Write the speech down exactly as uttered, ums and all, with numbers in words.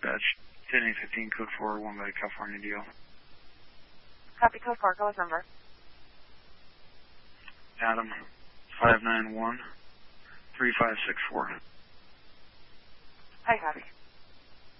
dispatch. ten eight fifteen, code four, one by California D L. Copy, code four, go with number. Adam, five nine one, three five six four. Hi, copy.